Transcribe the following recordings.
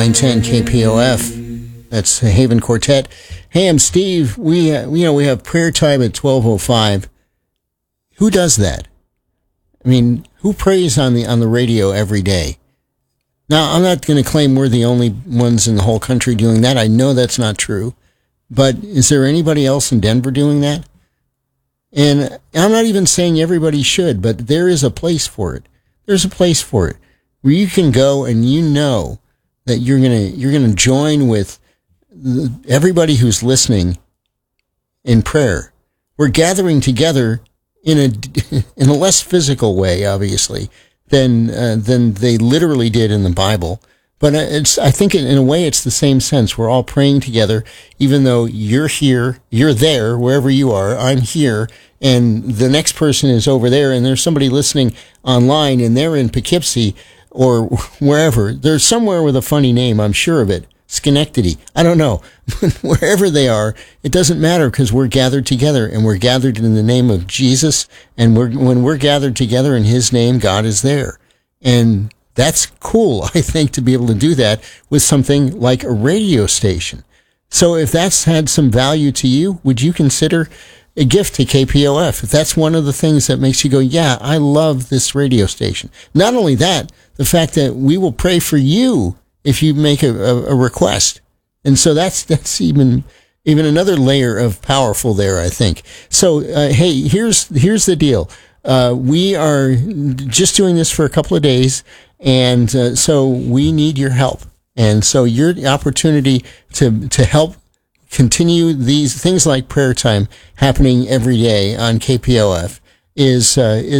910 KPOF. That's the Haven Quartet. Hey, I'm Steve. We have prayer time at 12:05. Who does that? I mean, who prays on the radio every day? Now, I'm not going to claim we're the only ones in the whole country doing that. I know that's not true. But is there anybody else in Denver doing that? And I'm not even saying everybody should, but there is a place for it. There's a place for it where you can go and you know that you're gonna join with everybody who's listening in prayer. We're gathering together in a less physical way, obviously, than they literally did in the Bible. But I think in a way it's the same sense. We're all praying together, even though you're here, you're there, wherever you are, I'm here, and the next person is over there, and there's somebody listening online, and they're in Poughkeepsie or wherever. There's somewhere with a funny name, I'm sure of it. Schenectady. I don't know. Wherever they are, it doesn't matter because we're gathered together, and we're gathered in the name of Jesus, and when we're gathered together in His name, God is there. And that's cool, I think, to be able to do that with something like a radio station. So if that's had some value to you, would you consider a gift to KPOF? If that's one of the things that makes you go, yeah, I love this radio station. Not only that, the fact that we will pray for you if you make a request. And so that's even another layer of powerful there, I think. So, hey, here's the deal. We are just doing this for a couple of days, and so we need your help. And so your opportunity to help continue these things like prayer time happening every day on KPOF is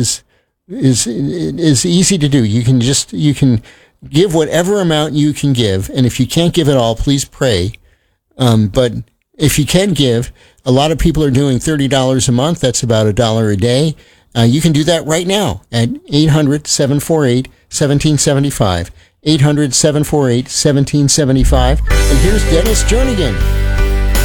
easy to do. You can give whatever amount you can give, and if you can't give it all, please pray. But if you can give, a lot of people are doing $30 a month. That's about $1 a day. You can do that right now at 800-748-1775. 800-748-1775. And here's Dennis Jernigan.